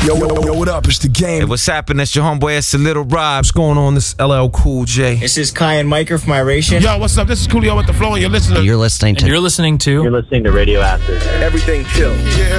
Yo, what up? It's the game. Hey, what's happening? It's your homeboy, it's a Little Rob. What's going on? This LL Cool J. This is Kai and Micah from Iration. Yo, what's up? This is Coolio with the Flow, and you're listening. You're listening to You're listening to Radio Acid. Everything chill. Yeah.